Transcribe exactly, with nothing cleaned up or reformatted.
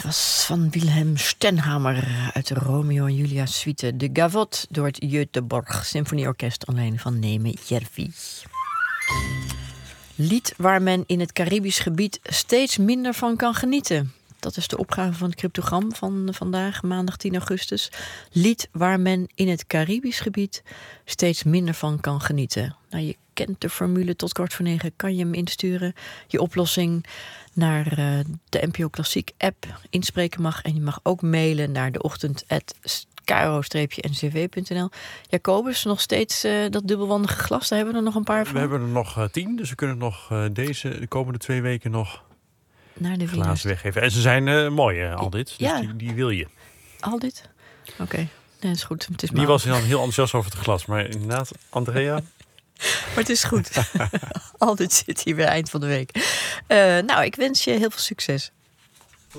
was van Wilhelm Stenhamer uit de Romeo en Julia suite De Gavotte door het Göteborg Symfonieorkest alleen van Neeme Järvi. Lied waar men in het Caribisch gebied steeds minder van kan genieten. Dat is de opgave van het cryptogram van vandaag, maandag tien augustus. Lied waar men in het Caribisch gebied steeds minder van kan genieten. Nou, je kent de formule, tot kwart voor negen kan je hem insturen. Je oplossing naar uh, de N P O Klassiek app inspreken mag. En je mag ook mailen naar de ochtend at k r o n c v punt n l. Jacobus, nog steeds uh, dat dubbelwandige glas, daar hebben we er nog een paar van. We hebben er nog uh, tien, dus we kunnen nog uh, deze de komende twee weken nog naar de glazen weggeven. En ze zijn uh, mooi, uh, al dit. Dus ja. die, die wil je. Al dit? Oké, okay. Nee, dat is goed. Het is die was dan heel enthousiast over het glas. Maar inderdaad, Andrea... Maar het is goed. Al dit zit hier weer eind van de week. Uh, nou, ik wens je heel veel succes.